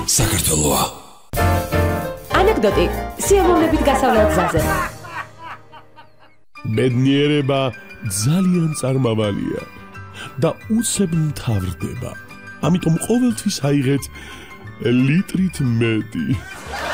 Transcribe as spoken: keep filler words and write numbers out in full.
საქართველოა. ანეკდოტი სიამოვნებით გასავლელ გზაზე. ბედნიერება ძალიან წარმავალია და უცებ მთავრდება. ამიტომ ყოველთვის აიღეთ ლიტრით მეტი.